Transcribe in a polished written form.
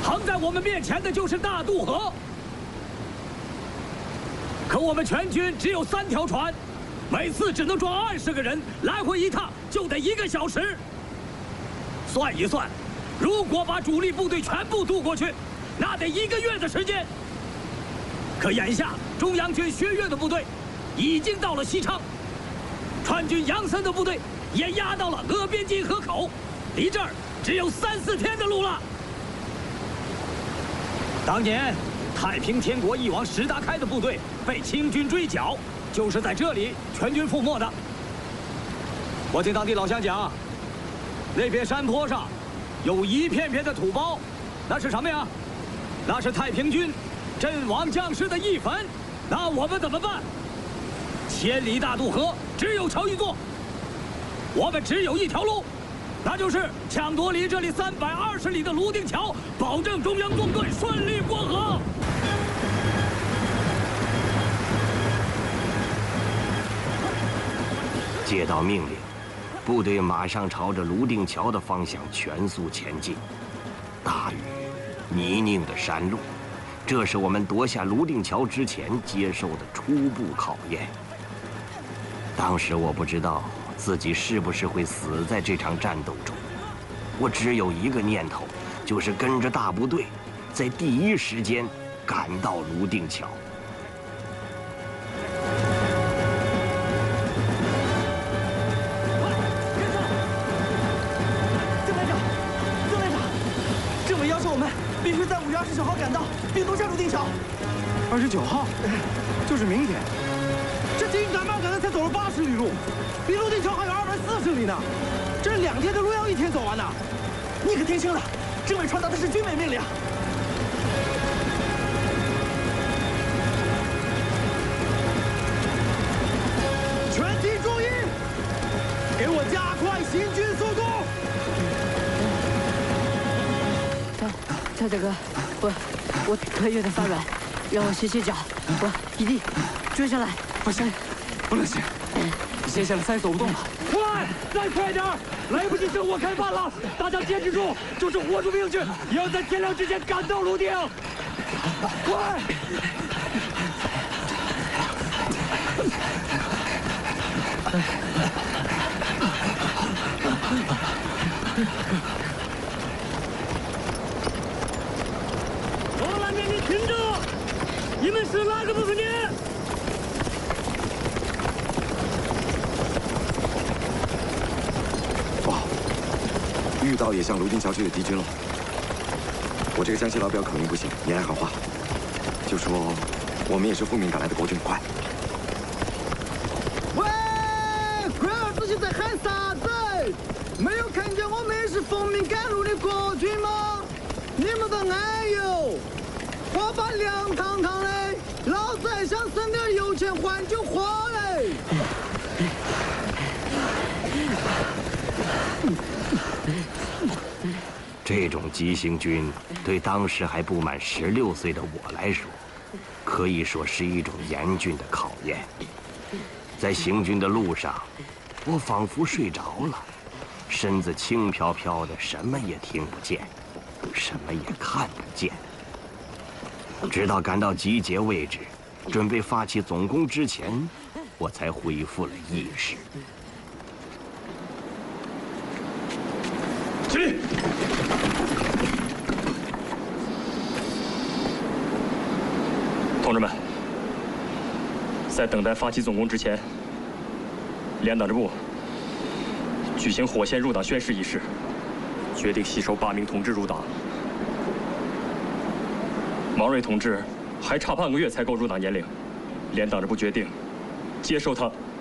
横在我们面前的就是大渡河。可我们全军只有3条船，每次只能装20个人，来回一趟就得1个小时。算一算，如果把主力部队全部渡过去，那得1个月的时间。可眼下中央军薛岳的部队已经到了西昌，川军杨森的部队也压到了鄂边津河口，离这儿只有3、4天的路了。当年太平天国翼王石达开的部队被清军追剿，就是在这里全军覆没的。我听当地老乡讲，那片山坡上有一片片的土包，那是什么呀？那是太平军阵亡将士的义坟。那我们怎么办？千里大渡河只有桥一座，我们只有一条路，那就是抢夺离这里320里的泸定桥，保证中央纵队顺利过河。 接到命令，部队马上朝着泸定桥的方向全速前进。大雨、泥泞的山路，这是我们夺下泸定桥之前接受的初步考验。当时我不知道自己是不是会死在这场战斗中，我只有一个念头，就是跟着大部队，在第1时间赶到泸定桥。 必须在5月29号赶到，并夺下泸定桥。 29号，就是明天。 这紧赶慢赶的才走了80里路，离泸定桥还有240里呢。这2天的路要1天走完呢。你可听清了，政委传达的是军委命令。全体注意，给我加快行军速度。 太大哥，我腿有点发软，让我歇歇脚。我一定追上来。 不行，不能歇，歇下来再走不动了。 快，再快点，来不及生火开饭了！大家坚持住，就是活出命去，也要在天亮之前赶到泸定。快！罗兰面，你听着，你们是哪个部分的？ 不好，遇到也向泸定桥去的敌军了。我这个江西老表口音不行，你来喊话，就说我们也是奉命赶来的国军，快！ 喂，快儿自己在喊啥子？没有看见我们也是奉命赶路的国军吗？你们的哎呦，花把凉堂堂嘞，老子还想省点油钱换句话嘞。 这种急行军对当时还不满16岁的我来说，可以说是一种严峻的考验。在行军的路上，我仿佛睡着了，身子轻飘飘的，什么也听不见，什么也看不见。直到赶到集结位置，准备发起总攻之前，我才恢复了意识。 起立！ 同志们，在等待发起总攻之前，连党支部举行火线入党宣誓仪式，决定吸收8名同志入党。王瑞同志还差半个月才够入党年龄，连党支部决定接受他